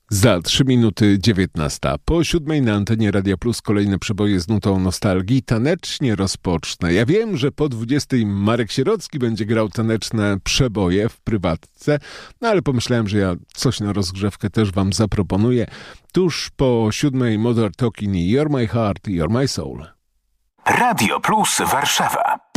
Za 3 minuty 19. Po 7 na antenie Radia Plus kolejne przeboje z nutą nostalgii. Tanecznie rozpocznę. Ja wiem, że po 20 Marek Sierocki będzie grał taneczne przeboje w prywatce, no ale pomyślałem, że ja coś na rozgrzewkę też wam zaproponuję. Tuż po 7 Modern Talking i You're My Heart, You're My Soul. Radio Plus Warszawa.